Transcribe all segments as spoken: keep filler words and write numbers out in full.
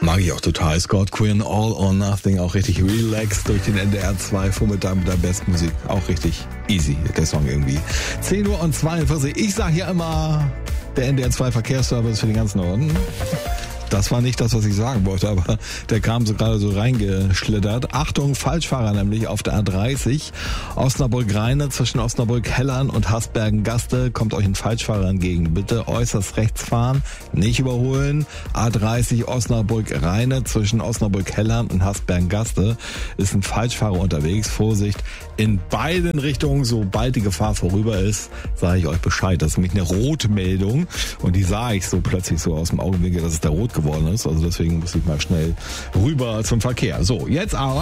Mag ich auch total. Scott Quinn, All or Nothing, auch richtig relaxed durch den N D R zwei Vormittag mit der Bestmusik. Auch richtig easy, der Song irgendwie. zehn Uhr und zweiundvierzig. Ich sag ja immer, der N D R zwei Verkehrsservice für den ganzen Norden. Das war nicht das, was ich sagen wollte, aber der kam so gerade so reingeschlittert. Achtung, Falschfahrer nämlich auf der A dreißig. Osnabrück-Rheine zwischen Osnabrück-Hellern und Hasbergen-Gaste kommt euch ein Falschfahrer entgegen. Bitte äußerst rechts fahren, nicht überholen. A dreißig Osnabrück-Rheine zwischen Osnabrück-Hellern und Hasbergen-Gaste ist ein Falschfahrer unterwegs. Vorsicht, in beiden Richtungen, sobald die Gefahr vorüber ist, sage ich euch Bescheid. Das ist nämlich eine Rotmeldung und die sah ich so plötzlich so aus dem Augenwinkel, dass es da rot geworden ist. Also deswegen muss ich mal schnell rüber zum Verkehr. So, jetzt aber...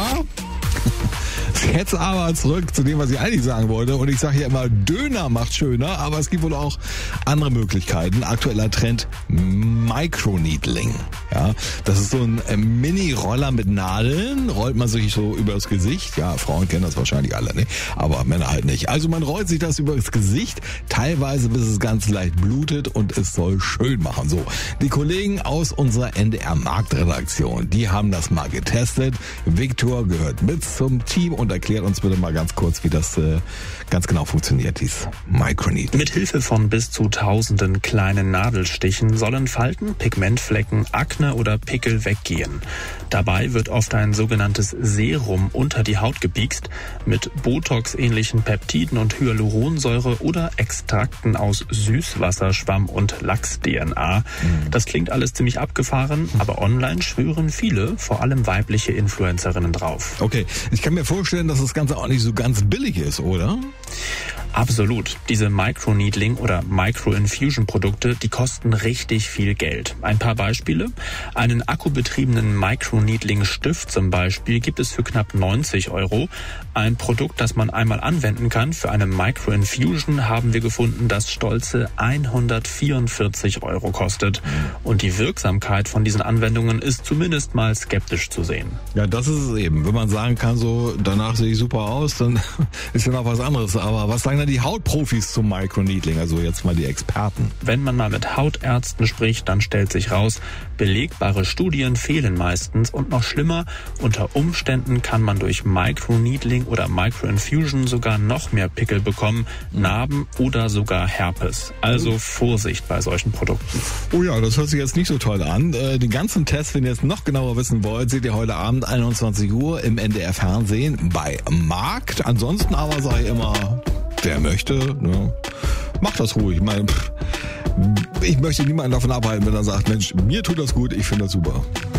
Jetzt aber zurück zu dem, was ich eigentlich sagen wollte. Und ich sage ja immer, Döner macht schöner, aber es gibt wohl auch andere Möglichkeiten. Aktueller Trend, Microneedling. Ja, das ist so ein Mini-Roller mit Nadeln. Rollt man sich so übers Gesicht. Ja, Frauen kennen das wahrscheinlich alle, ne? Aber Männer halt nicht. Also man rollt sich das übers Gesicht, teilweise bis es ganz leicht blutet und es soll schön machen. So, die Kollegen aus unserer N D R Marktredaktion, die haben das mal getestet. Viktor gehört mit zum Team und erklärt uns bitte mal ganz kurz, wie das äh, ganz genau funktioniert, dieses Microneedling. Mit Hilfe von bis zu tausenden kleinen Nadelstichen sollen Falten, Pigmentflecken, Akne oder Pickel weggehen. Dabei wird oft ein sogenanntes Serum unter die Haut gepiekst mit Botox-ähnlichen Peptiden und Hyaluronsäure oder Extrakten aus Süßwasserschwamm und Lachs-D N A. Mhm. Das klingt alles ziemlich abgefahren, aber online schwören viele, vor allem weibliche Influencerinnen drauf. Okay, ich kann mir vorstellen, dass das Ganze auch nicht so ganz billig ist, oder? Absolut. Diese Microneedling oder Micro-Infusion-Produkte, die kosten richtig viel Geld. Ein paar Beispiele. Einen akkubetriebenen Microneedling-Stift zum Beispiel gibt es für knapp neunzig Euro. Ein Produkt, das man einmal anwenden kann für eine Micro-Infusion, haben wir gefunden, das stolze hundertvierundvierzig Euro kostet. Und die Wirksamkeit von diesen Anwendungen ist zumindest mal skeptisch zu sehen. Ja, das ist es eben. Wenn man sagen kann, so danach sehe ich super aus, dann ist ja noch was anderes. Aber was sagen denn die Hautprofis zum Microneedling, also jetzt mal die Experten? Wenn man mal mit Hautärzten spricht, dann stellt sich raus, belegbare Studien fehlen meistens und noch schlimmer, unter Umständen kann man durch Microneedling oder Microinfusion sogar noch mehr Pickel bekommen, Narben oder sogar Herpes. Also Vorsicht bei solchen Produkten. Oh ja, das hört sich jetzt nicht so toll an. Den ganzen Test, wenn ihr jetzt noch genauer wissen wollt, seht ihr heute Abend einundzwanzig Uhr im N D R Fernsehen bei Markt. Ansonsten aber sage ich immer, wer möchte, ne, macht das ruhig. Ich meine, ich möchte niemanden davon abhalten, wenn er sagt, Mensch, mir tut das gut, ich finde das super.